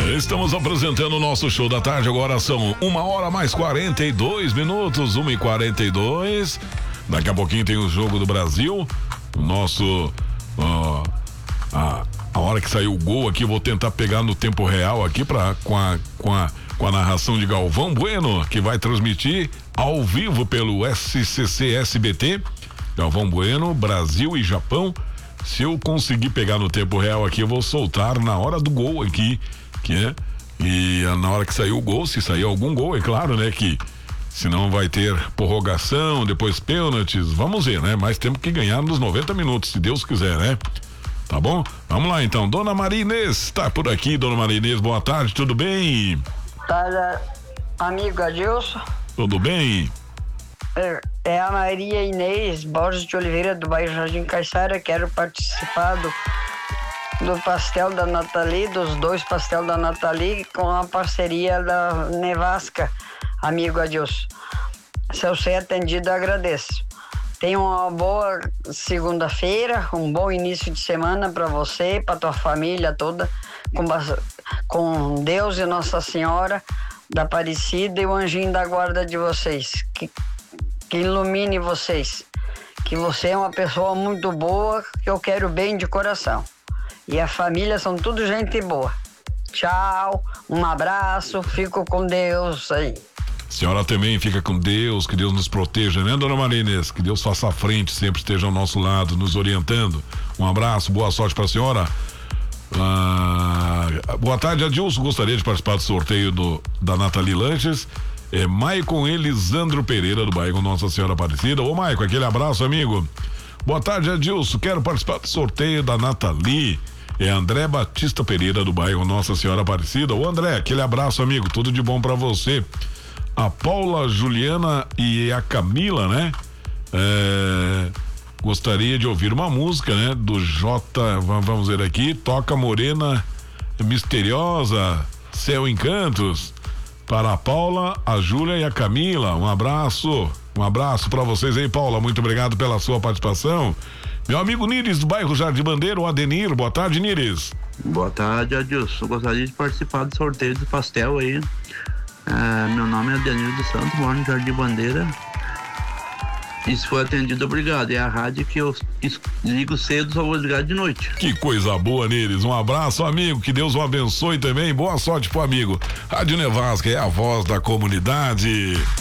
Estamos apresentando o nosso show da tarde. Agora são 1h mais 42 minutos, 1h42. Daqui a pouquinho tem o Jogo do Brasil. O nosso. A hora que saiu o gol aqui, vou tentar pegar no tempo real aqui com a narração de Galvão Bueno, que vai transmitir ao vivo pelo SCC SBT. Galvão Bueno, Brasil e Japão. Se eu conseguir pegar no tempo real aqui, eu vou soltar na hora do gol aqui, e na hora que sair o gol, se sair algum gol, é claro, né, que senão vai ter prorrogação, depois pênaltis, vamos ver, né, mas temos que ganhar nos 90 minutos, se Deus quiser, né, tá bom? Vamos lá então, Dona Maria Inês, tá por aqui, Dona Maria Inês, boa tarde, tudo bem? Tá, amigo Adilson. Tudo bem? É a Maria Inês Borges de Oliveira, do bairro Jardim Caiçara. Quero participar do pastel da Nathalie, dos 2 pastel da Nathalie, com a parceria da Nevasca, amigo Adilson. Se eu ser atendido, eu agradeço. Tenha uma boa segunda-feira, um bom início de semana para você, para tua família toda, com Deus e Nossa Senhora da Aparecida e o anjinho da guarda de vocês. Que ilumine vocês, que você é uma pessoa muito boa, que eu quero bem de coração. E a família são tudo gente boa. Tchau, um abraço, fico com Deus aí. Senhora também fica com Deus, que Deus nos proteja, né, Dona Maria Inês? Que Deus faça a frente, sempre esteja ao nosso lado, nos orientando. Um abraço, boa sorte para a senhora. Boa tarde, Adilson, gostaria de participar do sorteio da Nathalie Lanches. É Maicon Elisandro Pereira, do bairro Nossa Senhora Aparecida. Ô Maicon, aquele abraço, amigo. Boa tarde, Adilson, quero participar do sorteio da Nathalie. É André Batista Pereira, do bairro Nossa Senhora Aparecida. Ô André, aquele abraço, amigo, tudo de bom pra você. A Paula, Juliana e a Camila, né? Gostaria de ouvir uma música, né? Do vamos ver aqui, Toca Morena Misteriosa, Céu Encantos. Para a Paula, a Júlia e a Camila, um abraço para vocês aí, Paula, muito obrigado pela sua participação. Meu amigo Nires, do bairro Jardim Bandeira, o Adenir, boa tarde, Nires. Boa tarde, Adilson, gostaria de participar do sorteio do pastel aí. Meu nome é Adenir dos Santos, moro no Jardim Bandeira. E se for atendido, obrigado. É a rádio que eu ligo cedo, só vou ligar de noite. Que coisa boa, Neles. Um abraço, amigo. Que Deus o abençoe também. Boa sorte pro amigo. Rádio Nevasca é a voz da comunidade.